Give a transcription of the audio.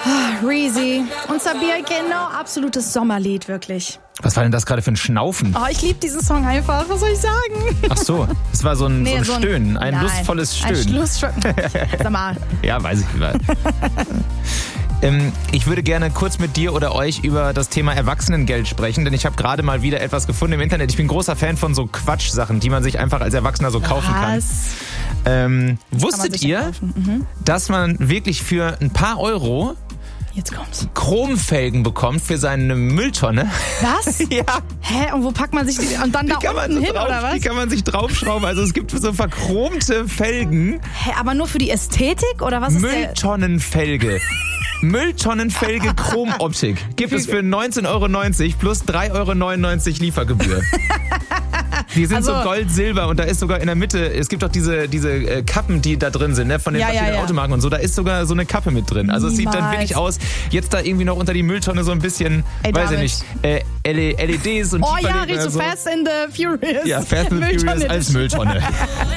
Reezy und Sabia, genau, absolutes Sommerlied, wirklich. Was war denn das gerade für ein Schnaufen? Oh, ich liebe diesen Song einfach, was soll ich sagen? Ach so, es war so ein Stöhnen, ein lustvolles Stöhnen. Sag mal. Ja, weiß ich nicht. Ich würde gerne kurz mit dir oder euch über das Thema Erwachsenengeld sprechen, denn ich habe gerade mal wieder etwas gefunden im Internet. Ich bin großer Fan von so Quatschsachen, die man sich einfach als Erwachsener so kaufen kann. Wusstet ihr, dass man wirklich für ein paar Euro jetzt kommt's, Chromfelgen bekommt für seine Mülltonne? Was? Ja. Hä? Und wo packt man sich die? Und dann da unten hin, oder was? Die kann man sich draufschrauben. Also es gibt so verchromte Felgen. Hä, aber nur für die Ästhetik? Oder was ist Mülltonnenfelge. Mülltonnenfelge Chromoptik. Gibt es für 19,90 € plus 3,99 € Liefergebühr. Die sind so Gold-Silber und da ist sogar in der Mitte, es gibt auch diese Kappen, die da drin sind, ne, von den verschiedenen Automarken und so, da ist sogar so eine Kappe mit drin. Also es sieht dann wirklich aus, jetzt da irgendwie noch unter die Mülltonne so ein bisschen, weiß ich nicht, LEDs und ja, richtig so Fast and the Furious. Ja, Fast and the Furious als Mülltonne.